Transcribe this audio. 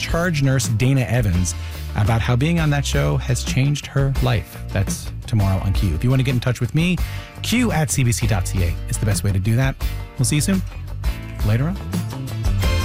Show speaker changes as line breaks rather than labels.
charge nurse Dana Evans about how being on that show has changed her life. That's tomorrow on Q. If you want to get in touch with me, q@cbc.ca is the best way to do that. We'll see you soon. Later on.